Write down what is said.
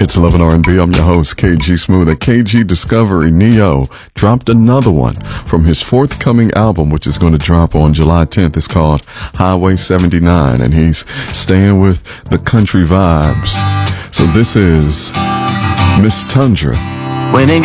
It's 11 R&B. I'm your host, KG Smooth. At KG Discovery, Neo dropped another one from his forthcoming album, which is going to drop on July 10th. It's called Highway 79, and he's staying with the country vibes. So this is Miss Tundra. When it